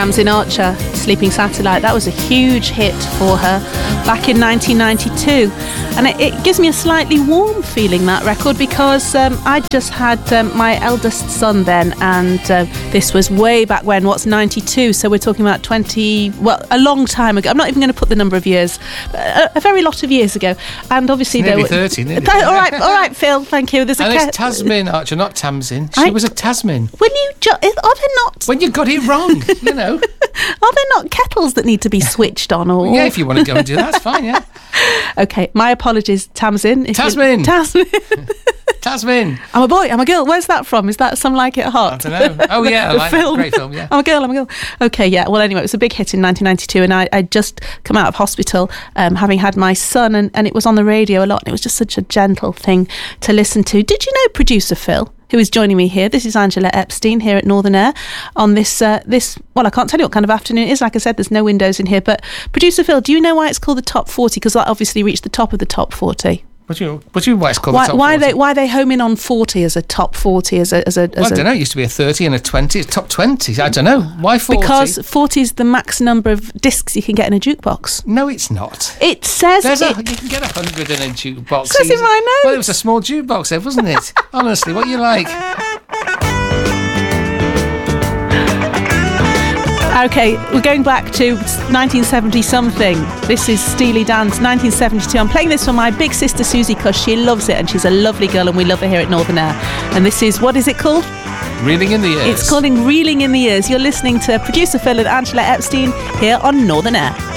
Tamsin Archer, Sleeping Satellite. That was a huge hit for her back in 1992. And it gives me a slightly warm feeling, that record, because I just had my eldest son then, and this was way back when, what's 92? So we're talking about a long time ago. I'm not even going to put the number of years, a very lot of years ago. And obviously it's nearly 30, nearly. All right, Phil, thank you. It's Tasmin Archer, not Tamsin. She was a Tasmin. Are there not? When you got it wrong, you know. Are there not kettles that need to be switched on? Or yeah, if you want to go and do that, that's fine, yeah. Okay, my apologies, Tamsin. Tasmin. I'm a boy, I'm a girl. Where's that from? Is that Some Like It Hot? I don't know. Oh, yeah, I like film. Great film, yeah. I'm a girl. Okay, yeah. Well, anyway, it was a big hit in 1992, and I'd just come out of hospital having had my son, and it was on the radio a lot, and it was just such a gentle thing to listen to. Did you know producer Phil, who is joining me here? This is Angela Epstein here at Northern Air on this, well, I can't tell you what kind of afternoon it is. Like I said, there's no windows in here. But producer Phil, do you know why it's called the Top 40? Because that obviously reached the top of the Top 40. What do you mean why it's called the Top 40? Why are they homing on 40 as a Top 40? I don't know. It used to be a 30 and a 20. It's Top 20. I don't know. Why 40? Because 40 is the max number of discs you can get in a jukebox. No, it's not. It says you can get 100 in a jukebox. It says in my notes. Well, it was a small jukebox then, wasn't it? Honestly, what you like? Okay, we're going back to 1970-something. This is Steely Dan's 1972. I'm playing this for my big sister Susie because she loves it, and she's a lovely girl, and we love her here at Northern Air. And this is, what is it called? Reeling in the Years. It's called Reeling in the Years. You're listening to producer Phil and Angela Epstein here on Northern Air.